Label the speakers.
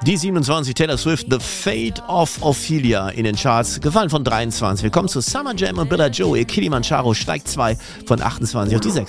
Speaker 1: Die 27, Taylor Swift, The Fate of Ophelia in den Charts, gefallen von 23. Wir kommen zu Summer Jam und Billa Joe. Ihr Kilimanjaro steigt 2 von 28 auf die 6.